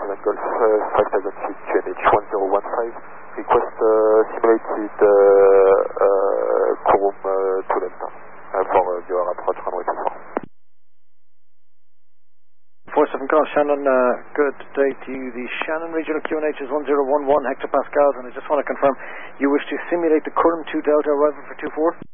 Sierra Golf 5000 feet, QNH 1015. Request simulated Kurum to Delta for your approach runway 24. 47 Golf Shannon, good day to you. The Shannon Regional QNH is 1011 hectopascals, and I just want to confirm you wish to simulate the Kurum 2 Delta arrival for 24?